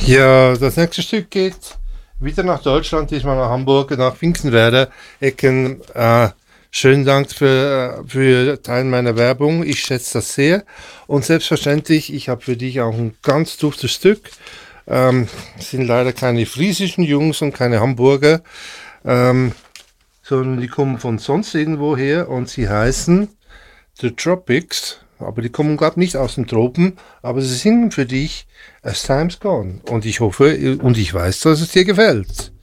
Ja, das nächste Stück geht wieder nach Deutschland, diesmal nach Hamburg, nach Finkenwerder, Ecken. Schönen Dank für Teil meiner Werbung. Ich schätze das sehr. Und selbstverständlich, ich habe für dich auch ein ganz duftes Stück. Es sind leider keine friesischen Jungs und keine Hamburger, sondern die kommen von sonst irgendwo her und sie heißen The Tropics. Aber die kommen gerade nicht aus den Tropen, aber sie singen für dich As Time's Gone. Und ich hoffe und ich weiß, dass es dir gefällt.